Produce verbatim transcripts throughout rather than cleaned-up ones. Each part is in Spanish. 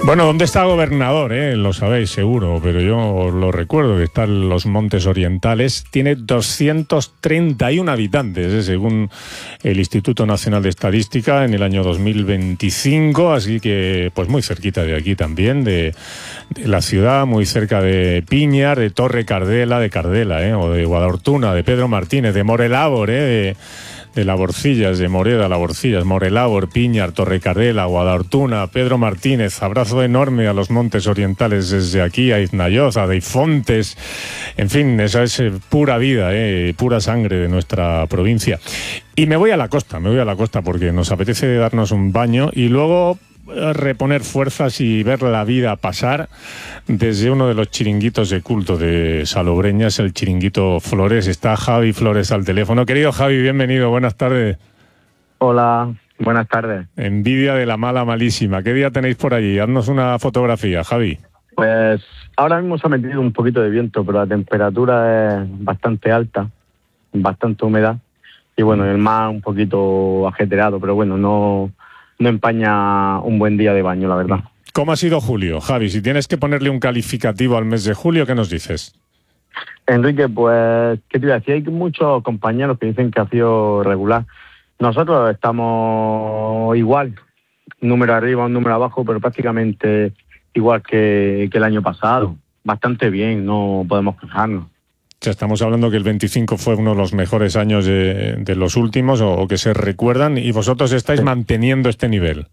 Bueno, ¿dónde está Gobernador? Eh? Lo sabéis seguro, pero yo lo recuerdo, que está en los Montes Orientales. Tiene doscientos treinta y uno habitantes, eh, según el Instituto Nacional de Estadística, en el año dos mil veinticinco, así que pues muy cerquita de aquí también, de, de la ciudad, muy cerca de Piñar, de Torre Cardela, de Cardela, eh, o de Guadalhortuna, de Pedro Martínez, de Morelábor, eh, de... de Laborcillas, de Moreda, Laborcillas, Morelábor, Piñar, Torrecardela, Guadalhortuna, Pedro Martínez. Abrazo enorme a los Montes Orientales desde aquí, a Iznayoz, a Deifontes. En fin, esa es eh, pura vida, eh, pura sangre de nuestra provincia. Y me voy a la costa, me voy a la costa porque nos apetece darnos un baño y luego reponer fuerzas y ver la vida pasar desde uno de los chiringuitos de culto de Salobreñas, el chiringuito Flores. Está Javi Flores al teléfono. Querido Javi, bienvenido, buenas tardes. Hola, buenas tardes. Envidia de la mala malísima. ¿Qué día tenéis por allí? Haznos una fotografía, Javi. Pues ahora mismo se ha metido un poquito de viento, pero la temperatura es bastante alta, bastante húmeda y bueno, el mar un poquito ajetreado, pero bueno, no... no empaña un buen día de baño, la verdad. ¿Cómo ha sido julio, Javi? Si tienes que ponerle un calificativo al mes de julio, ¿qué nos dices? Enrique, pues, ¿qué te iba a decir? Hay muchos compañeros que dicen que ha sido regular. Nosotros estamos igual, un número arriba, un número abajo, pero prácticamente igual que, que el año pasado. Bastante bien, no podemos quejarnos. O sea, estamos hablando que el veinticinco fue uno de los mejores años de, de los últimos o, o que se recuerdan, y vosotros estáis sí. manteniendo este nivel.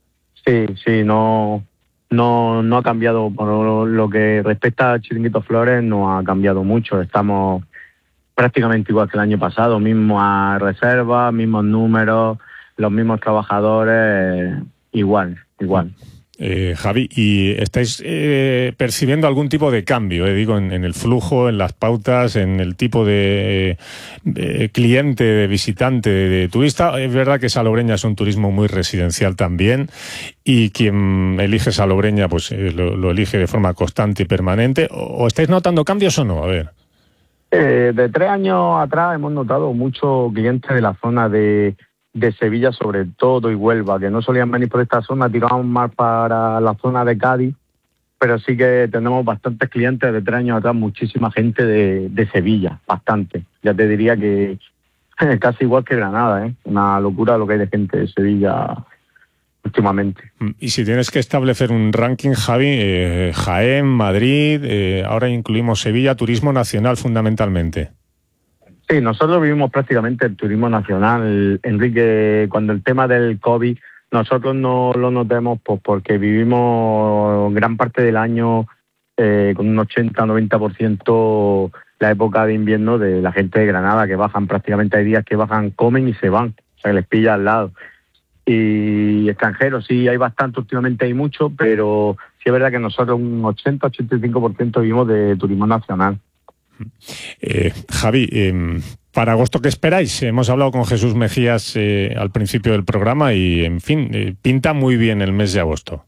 Sí, sí, no, no, no ha cambiado. Por lo que respecta a Chiringuito Flores, no ha cambiado mucho. Estamos prácticamente igual que el año pasado, mismas reservas, mismos números, los mismos trabajadores, igual, igual. Eh, Javi, ¿y estáis eh, percibiendo algún tipo de cambio, eh, digo, en, en el flujo, en las pautas, en el tipo de, de cliente, de visitante, de, de turista? Es verdad que Salobreña es un turismo muy residencial también, y quien elige Salobreña pues eh, lo, lo elige de forma constante y permanente. ¿O, o estáis notando cambios o no? A ver. Eh, de tres años atrás hemos notado muchos clientes de la zona de... de Sevilla sobre todo y Huelva, que no solían venir por esta zona, tiraban más para la zona de Cádiz, pero sí que tenemos bastantes clientes de tres años atrás, muchísima gente de, de Sevilla, bastante. Ya te diría que casi igual que Granada, ¿eh? Una locura lo que hay de gente de Sevilla últimamente. Y si tienes que establecer un ranking, Javi, eh, Jaén, Madrid, eh, ahora incluimos Sevilla, turismo nacional fundamentalmente. Sí, nosotros vivimos prácticamente el turismo nacional, Enrique. Cuando el tema del COVID, nosotros no lo notemos pues porque vivimos gran parte del año eh, con un ochenta a noventa por ciento la época de invierno de la gente de Granada, que bajan prácticamente, hay días que bajan, comen y se van, o sea, que les pilla al lado. Y extranjeros, sí, hay bastante, últimamente hay mucho, pero sí es verdad que nosotros un ochenta a ochenta y cinco por ciento vivimos de turismo nacional. Eh, Javi, eh, para agosto, ¿qué esperáis? Hemos hablado con Jesús Mejías eh, al principio del programa y, en fin, eh, pinta muy bien el mes de agosto.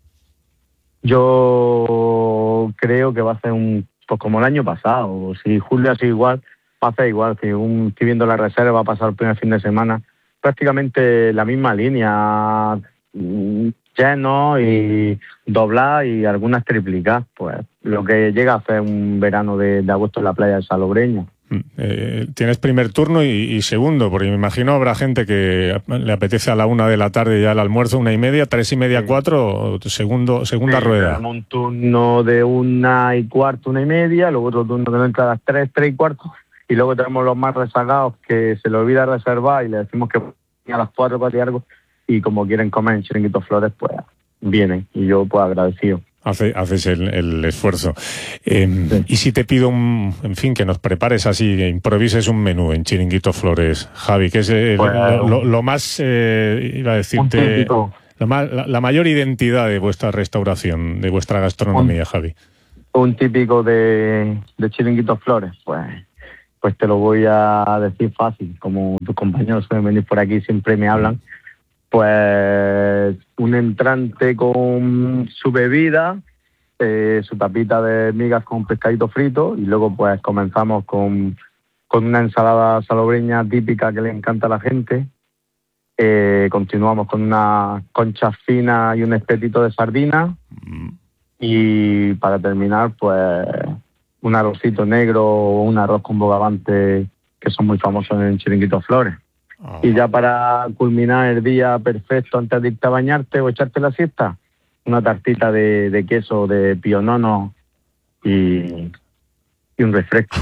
Yo creo que va a ser un, pues como el año pasado. Si julio ha sido igual, va a ser igual. Si un, estoy viendo la reserva, va a pasar el primer fin de semana, prácticamente la misma línea, lleno y doblar y algunas triplicar, pues lo que llega a ser un verano de, de agosto en la playa de Salobreña. Eh, tienes primer turno y, y segundo, porque me imagino habrá gente que le apetece a la una de la tarde ya el almuerzo, una y media, tres y media, sí. cuatro, segundo, segunda sí, rueda. Tenemos un turno de una y cuarto, una y media, luego otro turno que no entra a las tres, tres y cuarto, y luego tenemos los más rezagados que se les olvida reservar y le decimos que a las cuatro, cuatro y algo, y como quieren comer en Chiringuito Flores, pues vienen, y yo pues agradecido. Hace, haces el, el esfuerzo. Eh, sí. Y si te pido, un, en fin, que nos prepares así, que improvises un menú en Chiringuito Flores, Javi, que es el, pues, lo, lo, lo más, eh, iba a decirte, lo más, la, la mayor identidad de vuestra restauración, de vuestra gastronomía, un, Javi. Un típico de, de Chiringuito Flores, pues, pues te lo voy a decir fácil, como tus compañeros suelen venir por aquí, siempre me hablan. Pues un entrante con su bebida, eh, su tapita de migas con pescadito frito, y luego pues comenzamos con, con una ensalada salobreña típica que le encanta a la gente. Eh, continuamos con una concha fina y un espetito de sardina. Y para terminar, pues un arrocito negro o un arroz con bogavante, que son muy famosos en Chiringuito Flores. Oh. Y ya para culminar el día perfecto antes de irte a bañarte o echarte la siesta, una tartita de, de queso de pionono y, y un refresco.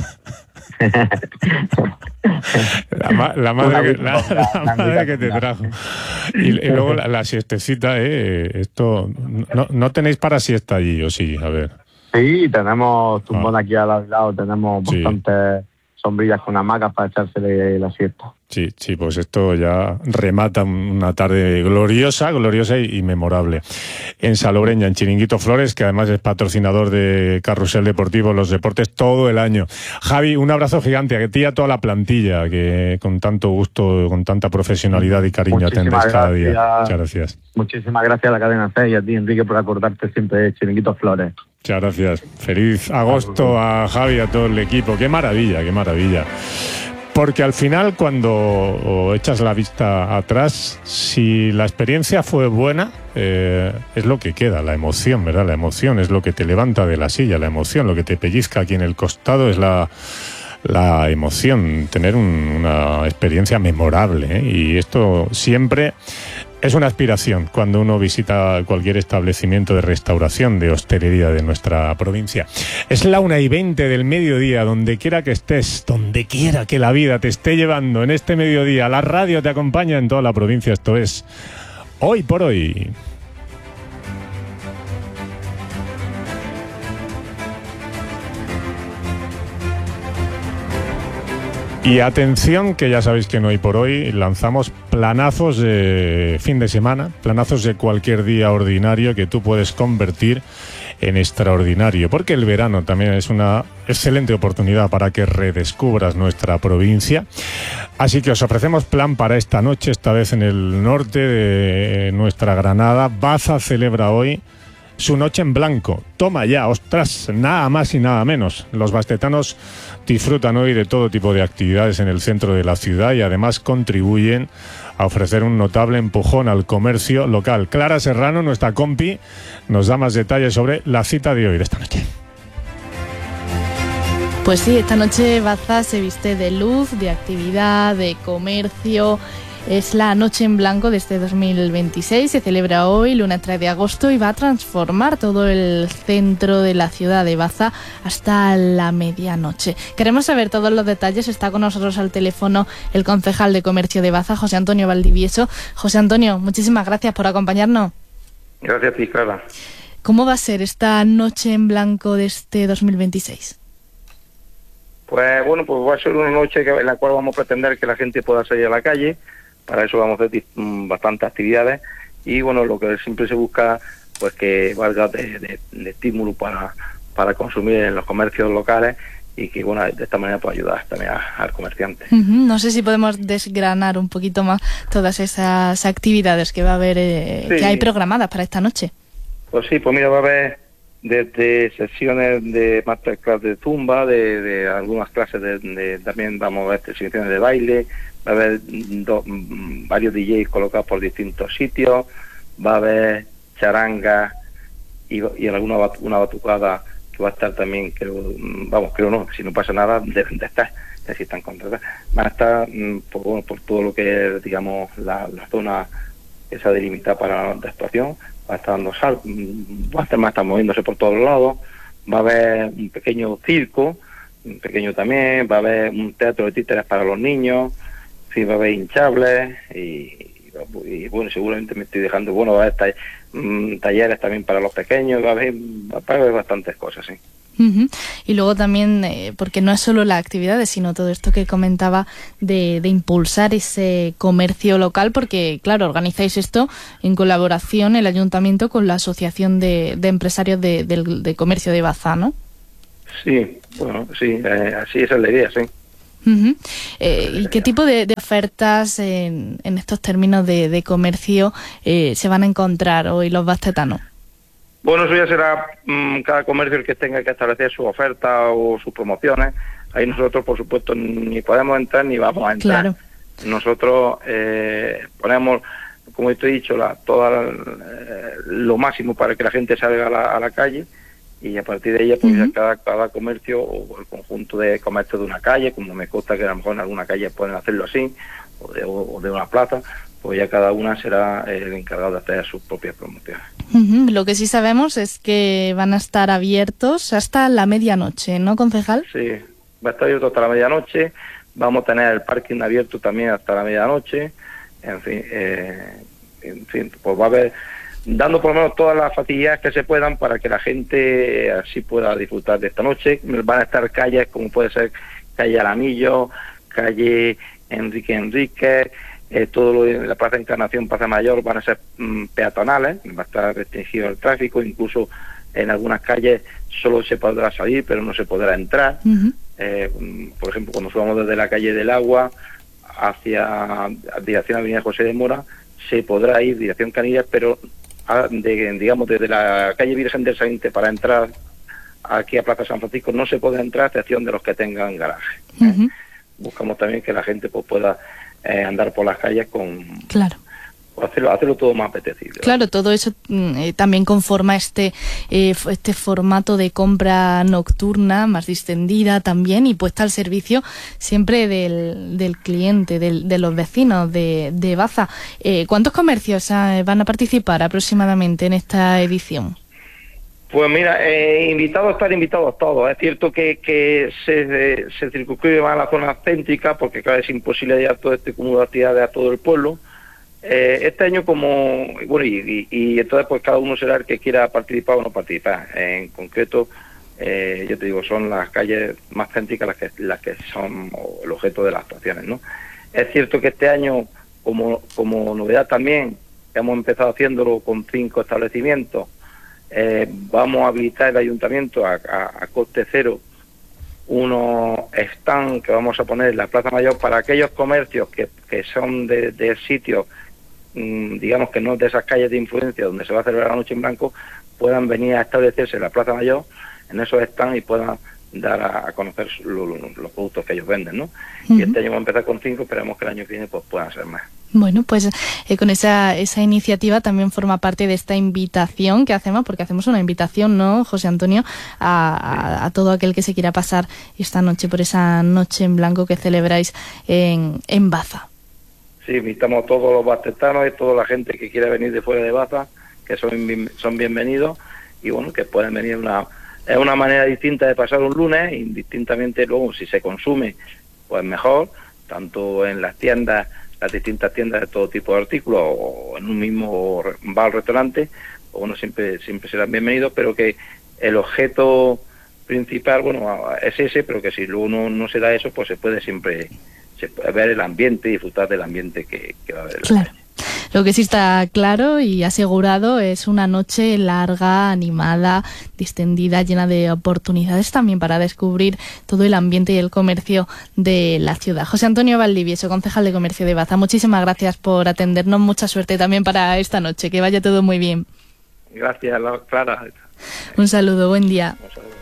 La, ma la madre, que, la, la madre que te trajo. Y, y luego la, la siestecita, ¿eh? Esto, no, ¿no tenéis para siesta allí, o sí? A ver. Sí, tenemos tumbón ah. aquí al lado, tenemos sí. bastantes sombrillas con hamacas para echarse la siesta. Sí, sí, pues esto ya remata una tarde gloriosa, gloriosa y, y memorable. En Salobreña, en Chiringuito Flores, que además es patrocinador de Carrusel Deportivo, los deportes todo el año. Javi, un abrazo gigante a ti y a toda la plantilla, que con tanto gusto, con tanta profesionalidad y cariño atendes cada día. Muchas gracias. Muchísimas gracias a la cadena C y a ti, Enrique, por acordarte siempre de Chiringuito Flores. Muchas gracias. Feliz agosto a Javi y a todo el equipo. Qué maravilla, qué maravilla. Porque al final, cuando echas la vista atrás, si la experiencia fue buena, eh, es lo que queda, la emoción, ¿verdad? La emoción es lo que te levanta de la silla, la emoción, lo que te pellizca aquí en el costado es la, la emoción, tener un, una experiencia memorable, ¿eh? Y esto siempre es una aspiración cuando uno visita cualquier establecimiento de restauración, de hostelería de nuestra provincia. Es la una y veinte del mediodía, donde quiera que estés, donde quiera que la vida te esté llevando en este mediodía. La radio te acompaña en toda la provincia. Esto es Hoy por Hoy. Y atención, que ya sabéis que en Hoy por Hoy lanzamos planazos de fin de semana, planazos de cualquier día ordinario que tú puedes convertir en extraordinario, porque el verano también es una excelente oportunidad para que redescubras nuestra provincia. Así que os ofrecemos plan para esta noche, esta vez en el norte de nuestra Granada. Baza celebra hoy su noche en blanco. Toma ya, ostras, nada más y nada menos. Los bastetanos disfrutan hoy de todo tipo de actividades en el centro de la ciudad y además contribuyen a ofrecer un notable empujón al comercio local. Clara Serrano, nuestra compi, nos da más detalles sobre la cita de hoy, de esta noche. Pues sí, esta noche Baza se viste de luz, de actividad, de comercio. Es la Noche en Blanco de este dos mil veintiséis, se celebra hoy, lunes tres de agosto, y va a transformar todo el centro de la ciudad de Baza hasta la medianoche. Queremos saber todos los detalles. Está con nosotros al teléfono el concejal de Comercio de Baza, José Antonio Valdivieso. José Antonio, muchísimas gracias por acompañarnos. Gracias a ti, Clara. ¿Cómo va a ser esta Noche en Blanco de este dos mil veintiséis? Pues bueno, pues va a ser una noche en la cual vamos a pretender que la gente pueda salir a la calle. Para eso vamos a hacer bastantes actividades y bueno, lo que siempre se busca, pues que valga de, de, de estímulo para, para consumir en los comercios locales y que bueno, de esta manera pueda ayudar también a, al comerciante. Uh-huh. No sé si podemos desgranar un poquito más todas esas actividades que va a haber, eh, sí. que hay programadas para esta noche. Pues sí, pues mira, va a haber desde sesiones de masterclass de zumba, de, de algunas clases de, de también vamos a ver sesiones de baile. Va a haber do, varios D Js colocados por distintos sitios, va a haber charanga y, y alguna bat, una batucada que va a estar también, creo, vamos, creo no, si no pasa nada, deben de estar, es decir, están contratadas. Van a estar por, bueno, por todo lo que es, digamos, la, la zona esa delimitada para la actuación, va a estar dando sal, va a estar, va a estar moviéndose por todos lados, va a haber un pequeño circo, un pequeño también, va a haber un teatro de títeres para los niños. Sí, va a haber hinchables y, y bueno, seguramente me estoy dejando, bueno, va a haber um, talleres también para los pequeños, va a haber, va a haber bastantes cosas, sí. Uh-huh. Y luego también, eh, porque no es solo las actividades, sino todo esto que comentaba de, de impulsar ese comercio local, porque claro, organizáis esto en colaboración el ayuntamiento con la Asociación de, de Empresarios de, de, de Comercio de Baza, ¿no? Sí, bueno, sí, eh, así esa es la idea, sí. Uh-huh. Eh, ¿Y qué tipo de, de ofertas en, en estos términos de, de comercio eh, se van a encontrar hoy los bastetanos? Bueno, eso ya será mmm, cada comercio el que tenga que establecer su oferta o sus promociones. Ahí nosotros, por supuesto, ni podemos entrar ni vamos a entrar. Claro. Nosotros eh, ponemos como te he dicho, la, toda la, eh, lo máximo para que la gente salga a la, a la calle, y a partir de ella pues uh-huh. ya cada, cada comercio o el conjunto de comercios de una calle, como me consta que a lo mejor en alguna calle pueden hacerlo así, o de, o de una plaza, pues ya cada una será el encargado de hacer sus propias promociones. Uh-huh. Lo que sí sabemos es que van a estar abiertos hasta la medianoche, ¿no, concejal? Sí, va a estar abierto hasta la medianoche, vamos a tener el parking abierto también hasta la medianoche, en fin, eh, en fin, pues va a haber, dando por lo menos todas las facilidades que se puedan para que la gente así pueda disfrutar de esta noche. Van a estar calles como puede ser calle Alamillo, calle Enrique Enrique, eh, todo lo de la Plaza Encarnación, Plaza Mayor van a ser mm, peatonales, va a estar restringido el tráfico, incluso en algunas calles solo se podrá salir pero no se podrá entrar. Uh-huh. eh, por ejemplo, cuando subamos desde la calle del Agua hacia dirección Avenida José de Mora, se podrá ir dirección Canillas, pero a, de, digamos desde la calle Virgen del Saliente para entrar aquí a Plaza San Francisco no se puede entrar a excepción de los que tengan garaje. ¿eh? Uh-huh. Buscamos también que la gente pues pueda eh, andar por las calles con... Claro. Hacerlo, hacerlo todo más apetecible. Claro, ¿verdad? Todo eso eh, también conforma este eh, este formato de compra nocturna más distendida también y puesta al servicio siempre del, del cliente, del, de los vecinos de, de Baza. Eh, ¿Cuántos comercios eh, van a participar aproximadamente en esta edición? Pues mira, eh, invitados, están invitados todos. Es cierto que, que se, se circunscribe más a la zona céntrica porque claro, es imposible llevar todo este cúmulo de actividades a todo el pueblo. Eh, este año como, bueno, y, y, y entonces pues cada uno será el que quiera participar o no participar. En concreto, eh, yo te digo, son las calles más céntricas las que, las que son el objeto de las actuaciones, ¿no? Es cierto que este año, como, como novedad también, hemos empezado haciéndolo con cinco establecimientos, eh, vamos a habilitar el ayuntamiento a, a, a coste cero unos stands que vamos a poner en la Plaza Mayor para aquellos comercios que, que son de, de sitios digamos que no de esas calles de influencia donde se va a celebrar la Noche en Blanco, puedan venir a establecerse en la Plaza Mayor, en esos stands y puedan dar a, a conocer lo, lo, los productos que ellos venden, ¿no? Uh-huh. Y este año vamos a empezar con cinco, esperamos que el año que viene pues puedan ser más. Bueno, pues eh, con esa esa iniciativa también forma parte de esta invitación que hacemos, porque hacemos una invitación, ¿no, José Antonio? A, a, a todo aquel que se quiera pasar esta noche por esa Noche en Blanco que celebráis en, en Baza. Sí, invitamos a todos los bastetanos y toda la gente que quiera venir de fuera de Baza, que son, son bienvenidos y bueno, que pueden venir una... Es una manera distinta de pasar un lunes, indistintamente luego si se consume, pues mejor, tanto en las tiendas, las distintas tiendas de todo tipo de artículos, o en un mismo bar o restaurante, pues bueno, siempre, siempre serán bienvenidos, pero que el objeto principal, bueno, es ese, pero que si luego no, no se da eso, pues se puede siempre se puede ver el ambiente y disfrutar del ambiente que, que va a haber en la calle. Lo que sí está claro y asegurado es una noche larga, animada, distendida, llena de oportunidades también para descubrir todo el ambiente y el comercio de la ciudad. José Antonio Valdivieso, concejal de Comercio de Baza, muchísimas gracias por atendernos. Mucha suerte también para esta noche. Que vaya todo muy bien. Gracias, Clara. Un saludo, buen día. Un saludo.